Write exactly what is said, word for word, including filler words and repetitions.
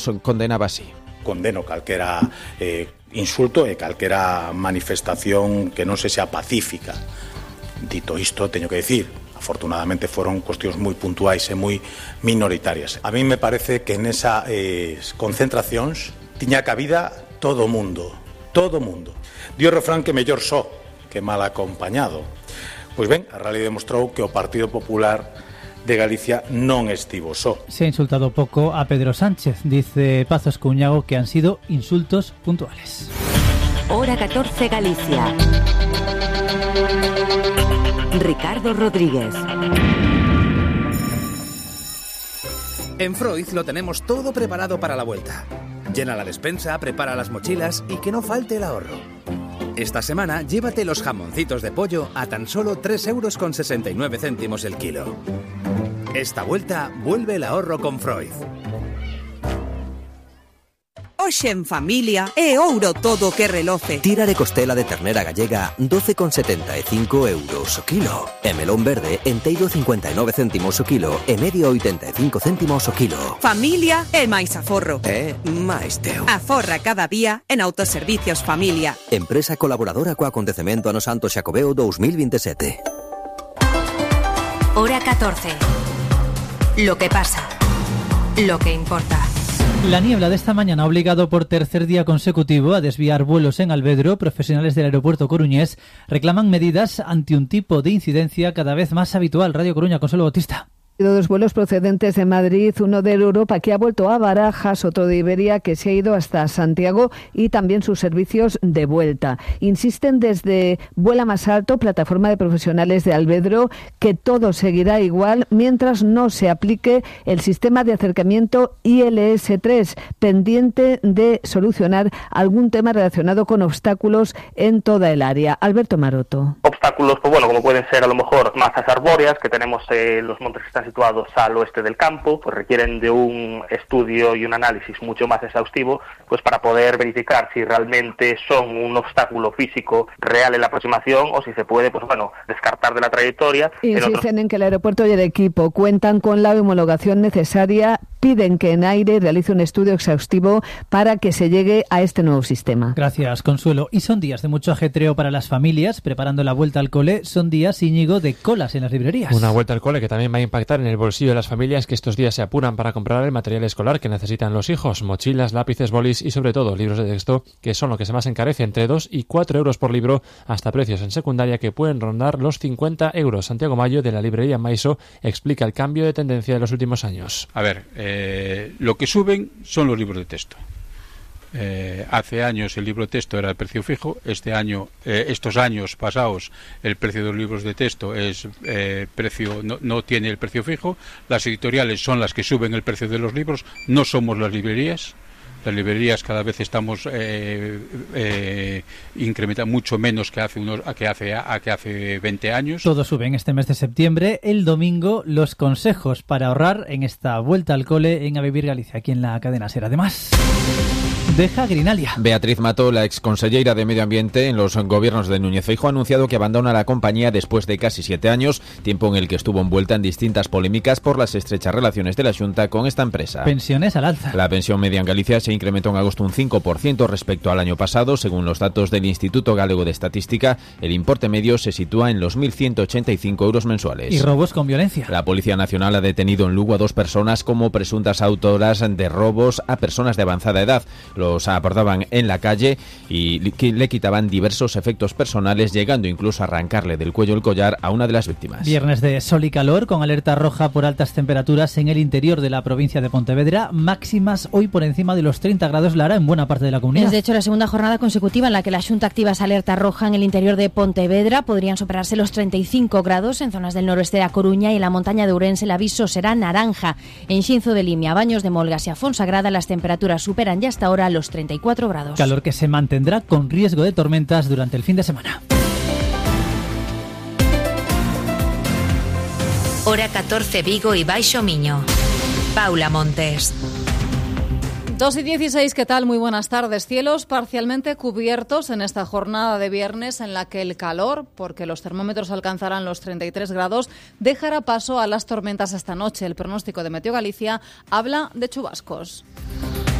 condenaba así. Condeno calquera eh, insulto e calquera manifestación que non se sea pacífica. Dito isto, teño que dicir, afortunadamente foron cuestións moi puntuais e moi minoritarias. A mí me parece que nesa eh, concentracións tiña cabida todo o mundo, todo o mundo. Dio o refrán que mellor só que mal acompañado. Pois ben, a realidade demostrou que o Partido Popular de Galicia non estivo só. Se ha insultado poco a Pedro Sánchez, dice Pazos Cuñago, que han sido insultos puntuales. Hora catorce Galicia. Ricardo Rodríguez. En Freud lo tenemos todo preparado para la vuelta. Llena la despensa, prepara las mochilas y que no falte el ahorro. Esta semana llévate los jamoncitos de pollo a tan solo tres euros con sesenta y nueve céntimos el kilo. Esta vuelta vuelve el ahorro con Freud. Hoxe en familia é ouro todo que reloce. Tira de costela de ternera gallega doce con setenta e cinco euros o kilo. E melón verde enteiro cincuenta e nove céntimos o kilo e medio oitenta e cinco céntimos o kilo. Familia é máis aforro. É máis teu. Aforra cada día en Autoservicios Familia. Empresa colaboradora co acontecemento Ano Santo Xacobeo dos mil veintisiete. Hora catorce. Lo que pasa. Lo que importa. La niebla de esta mañana ha obligado por tercer día consecutivo a desviar vuelos en Alvedro. Profesionales del aeropuerto coruñés reclaman medidas ante un tipo de incidencia cada vez más habitual. Radio Coruña, Consuelo Bautista. Dos vuelos procedentes de Madrid, uno de Europa que ha vuelto a Barajas, otro de Iberia que se ha ido hasta Santiago y también sus servicios de vuelta. Insisten desde Vuela Más Alto, plataforma de profesionales de Alvedro, que todo seguirá igual mientras no se aplique el sistema de acercamiento I L S tres, pendiente de solucionar algún tema relacionado con obstáculos en toda el área. Alberto Maroto. Obstáculos, pues bueno, como pueden ser a lo mejor masas arbóreas que tenemos en los montes que están situados al oeste del campo, pues requieren de un estudio y un análisis mucho más exhaustivo, pues para poder verificar si realmente son un obstáculo físico real en la aproximación o si se puede, pues bueno, descartar de la trayectoria. Insisten en, otros... en que el aeropuerto y el equipo cuentan con la homologación necesaria, piden que en aire realice un estudio exhaustivo para que se llegue a este nuevo sistema. Gracias, Consuelo. Y son días de mucho ajetreo para las familias, preparando la vuelta al cole. Son días, Íñigo, de colas en las librerías. Una vuelta al cole que también va a impactar en el bolsillo de las familias que estos días se apuran para comprar el material escolar que necesitan los hijos, mochilas, lápices, bolis y sobre todo libros de texto, que son lo que se más encarece, entre dos y cuatro euros por libro, hasta precios en secundaria que pueden rondar los cincuenta euros. Santiago Mayo, de la librería Maiso, explica el cambio de tendencia de los últimos años. A ver, eh, lo que suben son los libros de texto. Eh, hace años el libro de texto era el precio fijo. Este año, eh, estos años pasados, el precio de los libros de texto es eh, precio no, no tiene el precio fijo. Las editoriales son las que suben el precio de los libros, no somos las librerías. Las librerías cada vez estamos eh, eh, incrementando mucho menos que hace unos a que hace a que hace veinte años. Todo sube en este mes de septiembre. El domingo, los consejos para ahorrar en esta vuelta al cole en A Vivir Galicia, aquí en la cadena SER. Además, deja Grinalia. Beatriz Mato, la exconsellera de Medio Ambiente en los gobiernos de Núñez Feijóo, ha anunciado que abandona la compañía después de casi siete años, tiempo en el que estuvo envuelta en distintas polémicas por las estrechas relaciones de la Xunta con esta empresa. Pensiones al alza. La pensión media en Galicia se incrementó en agosto un cinco por ciento respecto al año pasado. Según los datos del Instituto Galego de Estadística, el importe medio se sitúa en los mil ciento ochenta y cinco euros mensuales. ¿Y robos con violencia? La Policía Nacional ha detenido en Lugo a dos personas como presuntas autoras de robos a personas de avanzada edad. Los abordaban en la calle y le quitaban diversos efectos personales, llegando incluso a arrancarle del cuello el collar a una de las víctimas. Viernes de sol y calor, con alerta roja por altas temperaturas en el interior de la provincia de Pontevedra, máximas hoy por encima de los treinta grados, Lara, en buena parte de la comunidad. Es de hecho la segunda jornada consecutiva en la que la Xunta activa esa alerta roja en el interior de Pontevedra. Podrían superarse los treinta y cinco grados en zonas del noroeste de A Coruña, y en la montaña de Ourense el aviso será naranja. En Xinzo de Limia, Baños de Molgas y a Fonsagrada las temperaturas superan ya hasta ahora los treinta y cuatro grados. Calor que se mantendrá con riesgo de tormentas durante el fin de semana. Hora catorce Vigo y Baixo Miño. Paula Montes. dos y dieciséis, ¿qué tal? Muy buenas tardes. Cielos parcialmente cubiertos en esta jornada de viernes en la que el calor, porque los termómetros alcanzarán los treinta y tres grados, dejará paso a las tormentas esta noche. El pronóstico de Meteo Galicia habla de chubascos.